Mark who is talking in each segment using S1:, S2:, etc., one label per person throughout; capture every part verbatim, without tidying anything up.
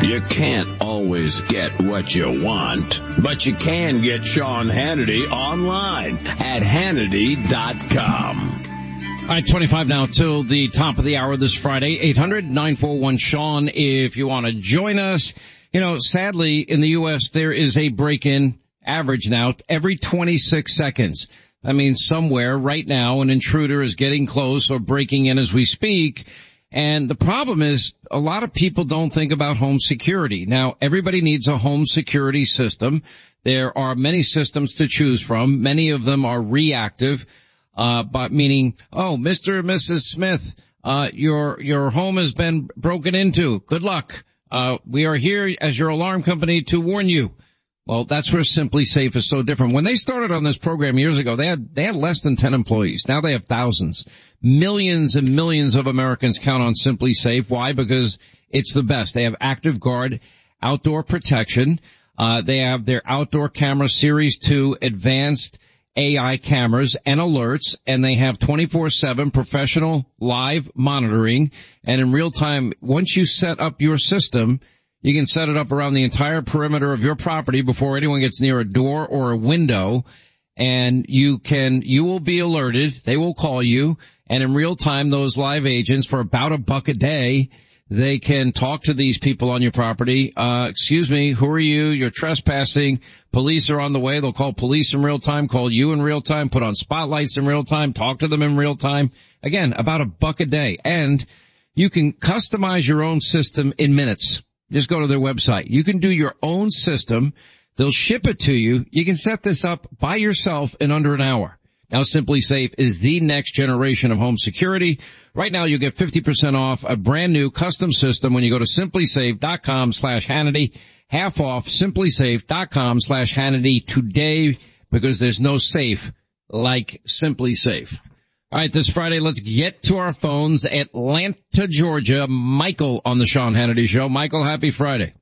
S1: You can't always get what you want, but you can get Sean Hannity online at Hannity dot com.
S2: All right, twenty-five now till the top of the hour this Friday. eight hundred nine four one Sean if you want to join us. You know, sadly, in the U S, there is a break-in average now every twenty-six seconds. I mean, somewhere right now, an intruder is getting close or breaking in as we speak. And the problem is a lot of people don't think about home security. Now, everybody needs a home security system. There are many systems to choose from. Many of them are reactive, uh, but meaning, oh, Mister and Missus Smith, uh, your, your home has been broken into. Good luck. Uh, we are here as your alarm company to warn you. Well, that's where Simply Safe is so different. When they started on this program years ago, they had, they had less than ten employees. Now they have thousands. Millions and millions of Americans count on Simply Safe. Why? Because it's the best. They have Active Guard outdoor protection. Uh, they have their outdoor camera series two advanced A I cameras and alerts, and they have twenty-four seven professional live monitoring. And in real time, once you set up your system, you can set it up around the entire perimeter of your property before anyone gets near a door or a window, and you can, you will be alerted. They will call you, and in real time, those live agents, for about a buck a day, they can talk to these people on your property. Uh, excuse me, who are you? You're trespassing. Police are on the way. They'll call police in real time, call you in real time, put on spotlights in real time, talk to them in real time. Again, about a buck a day. And you can customize your own system in minutes. Just go to their website. You can do your own system. They'll ship it to you. You can set this up by yourself in under an hour. Now, Simply Safe is the next generation of home security. Right now, you get fifty percent off a brand new custom system when you go to simply safe dot com slash Hannity. Half off simply safe dot com slash Hannity today, because there's no safe like Simply Safe. All right, this Friday, let's get to our phones. Atlanta, Georgia. Michael on the Sean Hannity Show. Michael, happy Friday.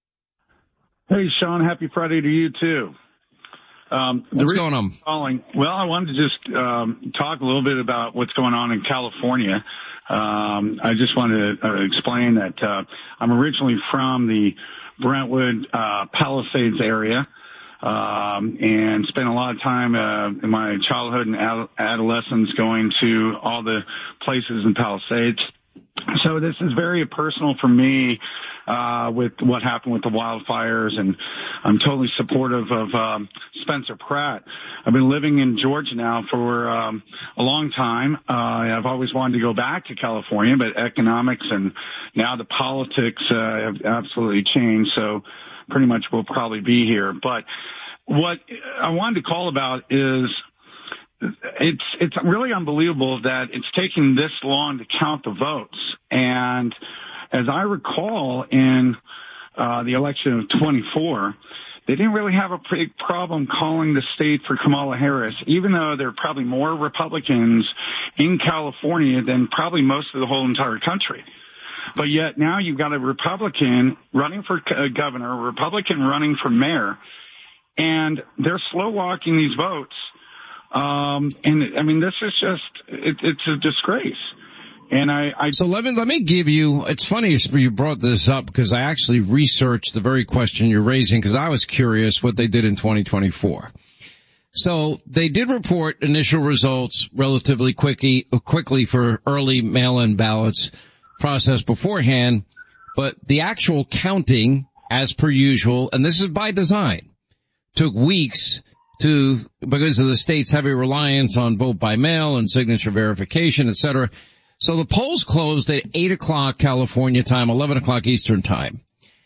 S3: Hey, Sean, happy Friday to you, too. Um,
S2: what's going on?
S3: Calling, well, I wanted to just um, talk a little bit about what's going on in California. Um, I just wanted to uh, explain that uh, I'm originally from the Brentwood uh, Palisades area. Um, and spent a lot of time, uh, in my childhood and ad- adolescence going to all the places in Palisades. So this is very personal for me, uh, with what happened with the wildfires, and I'm totally supportive of, um, Spencer Pratt. I've been living in Georgia now for, um, a long time. Uh, I've always wanted to go back to California, but economics and now the politics, uh, have absolutely changed. So, pretty much we'll probably be here. But what I wanted to call about is it's it's really unbelievable that it's taking this long to count the votes. And as I recall, in uh, the election of twenty-four, they didn't really have a big problem calling the state for Kamala Harris, even though there are probably more Republicans in California than probably most of the whole entire country. But yet now you've got a Republican running for governor, a Republican running for mayor, and they're slow walking these votes. Um, and I mean, this is just, it, it's a disgrace. And I, I,
S2: so let me, let me give you, it's funny you brought this up because I actually researched the very question you're raising because I was curious what they did in twenty twenty-four. So they did report initial results relatively quickly, quickly for early mail-in ballots process beforehand, but the actual counting, as per usual, and this is by design, took weeks to, because of the state's heavy reliance on vote by mail and signature verification, et cetera. So the polls closed at eight o'clock California time, eleven o'clock Eastern time.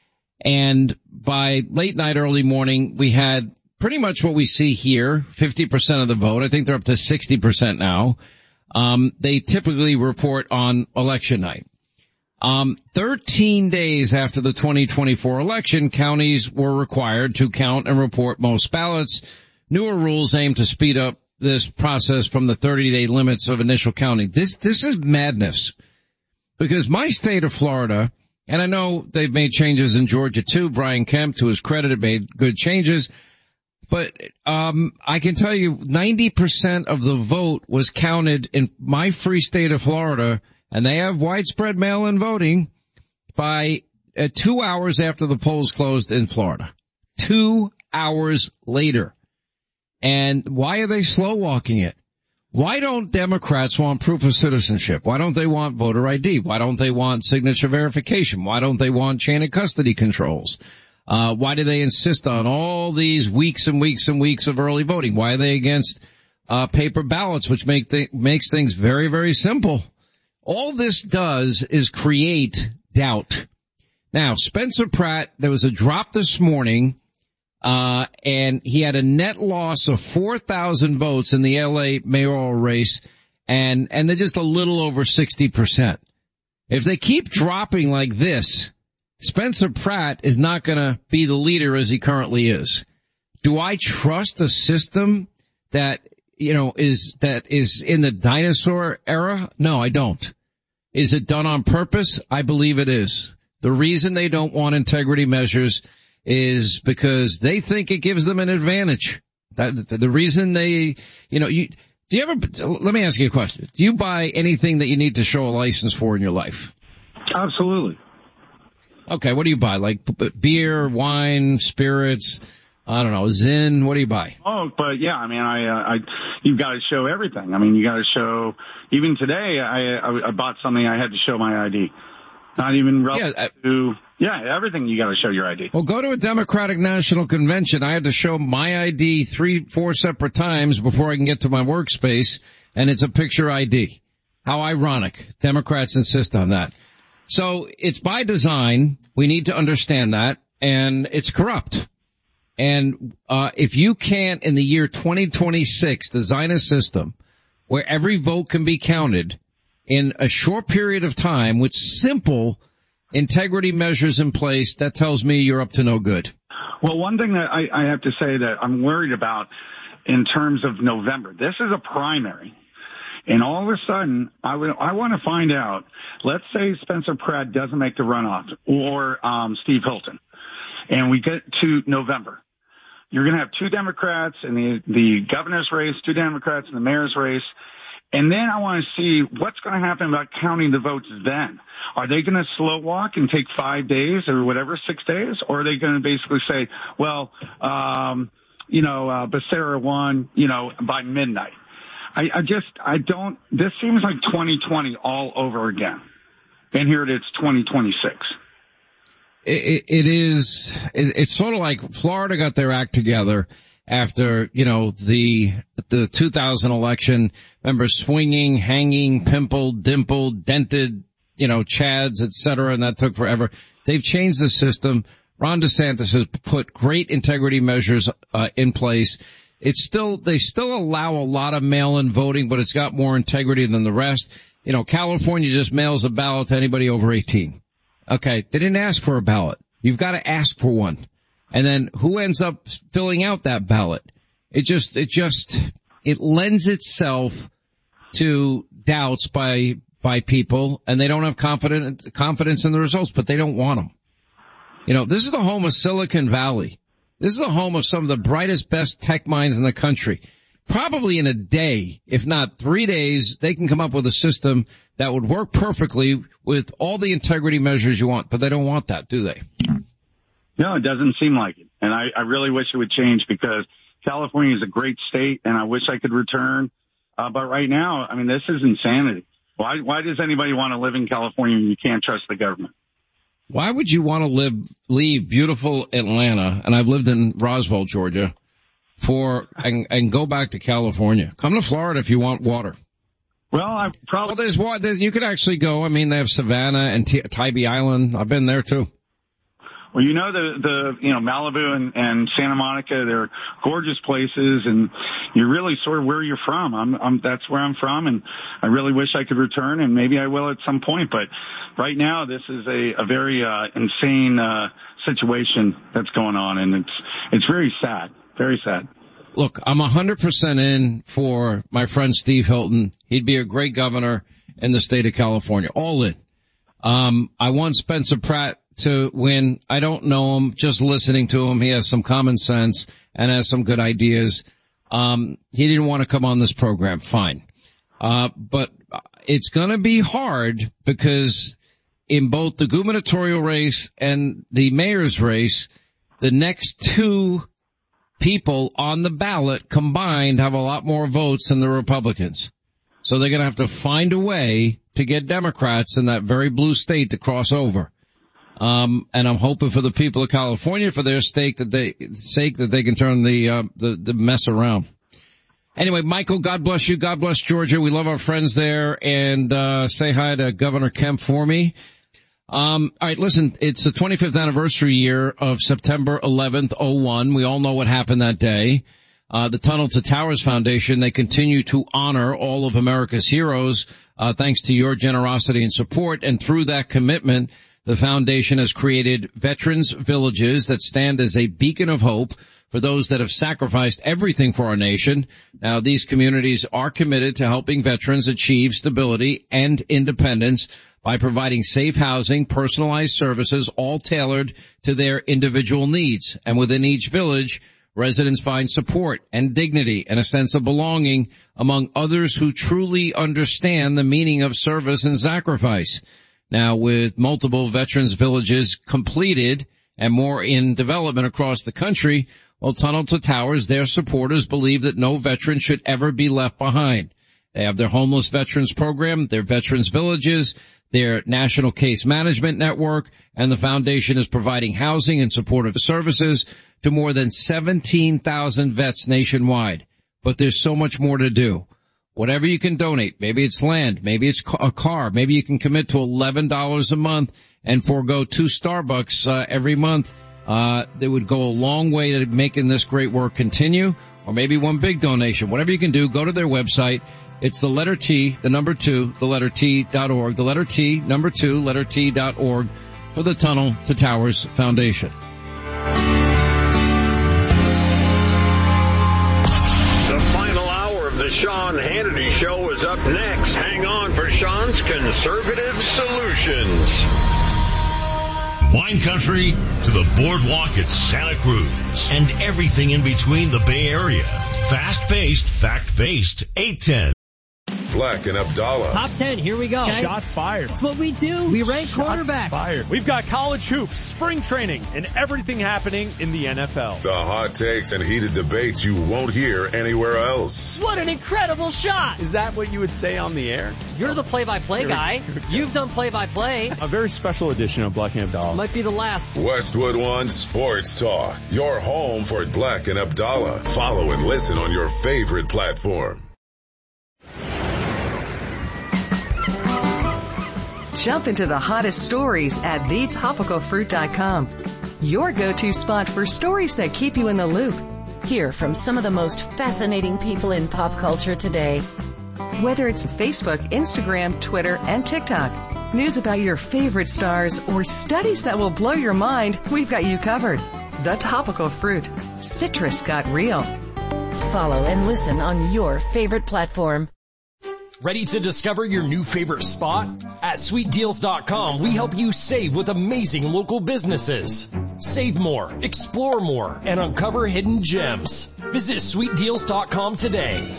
S2: And by late night, early morning, we had pretty much what we see here, fifty percent of the vote. I think they're up to sixty percent now. Um, they typically report on election night. Um, thirteen days after the twenty twenty-four election, counties were required to count and report most ballots. Newer rules aim to speed up this process from the thirty-day limits of initial counting. This, this is madness. Because my state of Florida, and I know they've made changes in Georgia too, Brian Kemp, to his credit, made good changes. But, um, I can tell you ninety percent of the vote was counted in my free state of Florida, and they have widespread mail-in voting by uh, two hours after the polls closed in Florida. Two hours later. And why are they slow walking it? Why don't Democrats want proof of citizenship? Why don't they want voter I D? Why don't they want signature verification? Why don't they want chain of custody controls? Uh, why do they insist on all these weeks and weeks and weeks of early voting? Why are they against uh paper ballots, which make th- makes things very, very simple? All this does is create doubt. Now, Spencer Pratt, there was a drop this morning. Uh, and he had a net loss of four thousand votes in the L A mayoral race, and, and they're just a little over sixty percent. If they keep dropping like this, Spencer Pratt is not gonna be the leader as he currently is. Do I trust a system that, you know, is, that is in the dinosaur era? No, I don't. Is it done on purpose? I believe it is. The reason they don't want integrity measures is because they think it gives them an advantage. That, the reason they, you know, you, do you ever, let me ask you a question. Do you buy anything that you need to show a license for in your life?
S3: Absolutely.
S2: Okay, what do you buy? Like beer, wine, spirits, I don't know, Zyn, what do you buy?
S3: Oh, but yeah, I mean, I, uh, I, you've got to show everything. I mean, you got to show, even today, I, I, I bought something, I had to show my I D. Not even relative yeah, I, to, yeah, everything you got to show your I D.
S2: Well, go to a Democratic National Convention. I had to show my I D three, four separate times before I can get to my workspace, and it's a picture I D. How ironic. Democrats insist on that. So it's by design. We need to understand that, and it's corrupt. And uh if you can't, in the year twenty twenty-six, design a system where every vote can be counted in a short period of time with simple integrity measures in place, that tells me you're up to no good.
S3: Well, one thing that I, I have to say that I'm worried about in terms of November, this is a primary. And all of a sudden, I, would, I want to find out, let's say Spencer Pratt doesn't make the runoff, or um, Steve Hilton, and we get to November. You're going to have two Democrats in the, the governor's race, two Democrats in the mayor's race. And then I want to see what's going to happen about counting the votes then. Are they going to slow walk and take five days or whatever, six days? Or are they going to basically say, well, um, you know, uh, Becerra won, you know, by midnight? I, I just, I don't, this seems like twenty twenty all over again. And here it is, twenty twenty-six.
S2: It, it is, it, it's sort of like Florida got their act together after, you know, the, the two thousand election. Remember, swinging, hanging, pimpled, dimpled, dented, you know, chads, et cetera, and that took forever. They've changed the system. Ron DeSantis has put great integrity measures uh, in place. It's still, they still allow a lot of mail-in voting, but it's got more integrity than the rest. You know, California just mails a ballot to anybody over eighteen. Okay, they didn't ask for a ballot. You've got to ask for one. And then who ends up filling out that ballot? It just, it just, it lends itself to doubts by, by people, and they don't have confidence, confidence in the results, but they don't want them. You know, this is the home of Silicon Valley. This is the home of some of the brightest, best tech minds in the country. Probably in a day, if not three days, they can come up with a system that would work perfectly with all the integrity measures you want, but they don't want that, do they?
S3: No, it doesn't seem like it. And I, I really wish it would change, because California is a great state and I wish I could return. Uh, but right now, I mean, this is insanity. Why, why does anybody want to live in California when you can't trust the government?
S2: Why would you want to live, leave beautiful Atlanta, and I've lived in Roswell, Georgia, for, and, and go back to California? Come to Florida if you want water.
S3: Well, I probably,
S2: well, there's water, there's, you could actually go. I mean, they have Savannah and T- Tybee Island. I've been there too.
S3: Well, you know, the, the, you know, Malibu and, and Santa Monica, they're gorgeous places, and you're really sort of where you're from. I'm, I'm, that's where I'm from, and I really wish I could return, and maybe I will at some point. But right now, this is a, a very, uh, insane, uh, situation that's going on, and it's, it's very sad, very sad.
S2: Look, I'm one hundred percent in for my friend Steve Hilton. He'd be a great governor in the state of California. All in. Um, I want Spencer Pratt to win. I don't know him. Just listening to him, he has some common sense and has some good ideas. Um, he didn't want to come on this program. Fine. Uh, but it's going to be hard, because in both the gubernatorial race and the mayor's race, the next two people on the ballot combined have a lot more votes than the Republicans. So they're going to have to find a way to get Democrats in that very blue state to cross over. Um, and I'm hoping for the people of California, for their sake, that they, sake that they can turn the, uh, the, the mess around. Anyway, Michael, God bless you. God bless Georgia. We love our friends there. And, uh, say hi to Governor Kemp for me. Um, all right, listen, it's the twenty-fifth anniversary year of September eleventh, oh one. We all know what happened that day. Uh, the Tunnel to Towers Foundation, they continue to honor all of America's heroes, uh, thanks to your generosity and support. And through that commitment, the foundation has created veterans villages that stand as a beacon of hope for those that have sacrificed everything for our nation. Now, these communities are committed to helping veterans achieve stability and independence by providing safe housing, personalized services, all tailored to their individual needs. And within each village, residents find support and dignity and a sense of belonging among others who truly understand the meaning of service and sacrifice. Now, with multiple veterans villages completed and more in development across the country, well, Tunnel to Towers, their supporters believe that no veteran should ever be left behind. They have their homeless veterans program, their veterans villages, their national case management network, and the foundation is providing housing and supportive services to more than seventeen thousand vets nationwide. But there's so much more to do. Whatever you can donate, maybe it's land, maybe it's a car, maybe you can commit to eleven dollars a month and forego two Starbucks uh, every month. Uh, that would go a long way to making this great work continue, or maybe one big donation. Whatever you can do, go to their website. It's the letter T, the number two, the letter T dot org, the letter T, number two, letter T dot org for the Tunnel to Towers Foundation.
S1: The final hour of the Sean Hannity Show is up next. Hang on for Sean's Conservative Solutions.
S4: Wine country to the boardwalk at Santa Cruz and everything in between the Bay Area. Fast-paced, fact-based, eight ten.
S5: Black and Abdallah.
S6: Top ten, here we go.
S7: Okay. Shots fired.
S6: That's what we do. We rank
S7: Shots
S6: quarterbacks.
S7: Fired. We've got college hoops, spring training, and everything happening in the N F L.
S5: The hot takes and heated debates you won't hear anywhere else.
S6: What an incredible shot.
S7: Is that what you would say on the air?
S6: You're the play-by-play guy. You've done play-by-play.
S7: A very special edition of Black and Abdallah.
S6: Might be the last.
S5: Westwood One Sports Talk. Your home for Black and Abdallah. Follow and listen on your favorite platform.
S8: Jump into the hottest stories at the topical fruit dot com. Your go-to spot for stories that keep you in the loop. Hear from some of the most fascinating people in pop culture today. Whether it's Facebook, Instagram, Twitter, and TikTok, news about your favorite stars, or studies that will blow your mind, we've got you covered. The Topical Fruit. Citrus got real.
S9: Follow and listen on your favorite platform.
S10: Ready to discover your new favorite spot? At sweet deals dot com, we help you save with amazing local businesses. Save more, explore more, and uncover hidden gems. Visit sweet deals dot com today.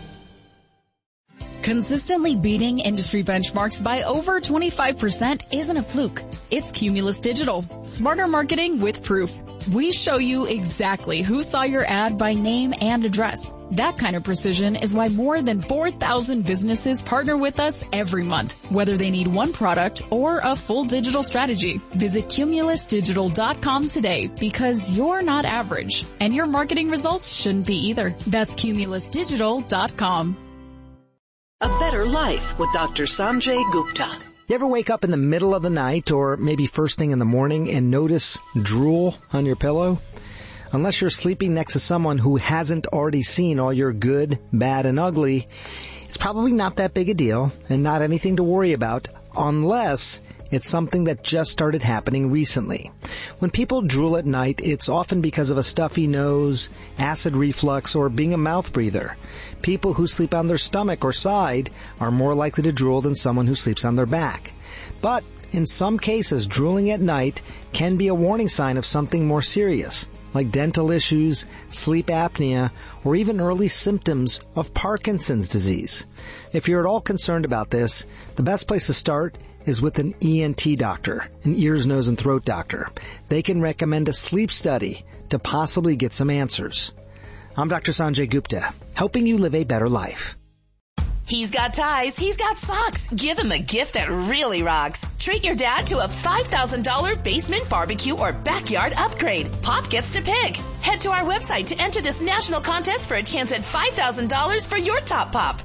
S11: Consistently beating industry benchmarks by over twenty-five percent isn't a fluke. It's Cumulus Digital. Smarter marketing with proof. We show you exactly who saw your ad by name and address. That kind of precision is why more than four thousand businesses partner with us every month, whether they need one product or a full digital strategy. Visit Cumulus Digital dot com today, because you're not average, and your marketing results shouldn't be either. That's Cumulus Digital dot com.
S12: A Better Life with Doctor Sanjay Gupta.
S13: You ever wake up in the middle of the night or maybe first thing in the morning and notice drool on your pillow? Unless you're sleeping next to someone who hasn't already seen all your good, bad, and ugly, it's probably not that big a deal and not anything to worry about, unless it's something that just started happening recently. When people drool at night, it's often because of a stuffy nose, acid reflux, or being a mouth breather. People who sleep on their stomach or side are more likely to drool than someone who sleeps on their back. But in some cases, drooling at night can be a warning sign of something more serious, like dental issues, sleep apnea, or even early symptoms of Parkinson's disease. If you're at all concerned about this, the best place to start is with an E N T doctor, an ears, nose, and throat doctor. They can recommend a sleep study to possibly get some answers. I'm Doctor Sanjay Gupta, helping you live a better life.
S14: He's got ties, he's got socks. Give him a gift that really rocks. Treat your dad to a five thousand dollars basement barbecue or backyard upgrade. Pop gets to pick. Head to our website to enter this national contest for a chance at five thousand dollars for your top pop.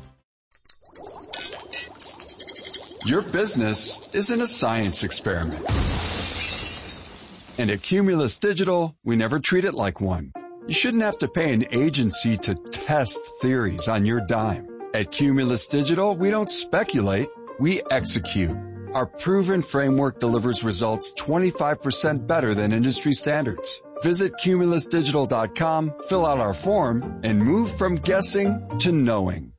S15: Your business isn't a science experiment. And at Cumulus Digital, we never treat it like one. You shouldn't have to pay an agency to test theories on your dime. At Cumulus Digital, we don't speculate, we execute. Our proven framework delivers results twenty-five percent better than industry standards. Visit cumulus digital dot com, fill out our form, and move from guessing to knowing.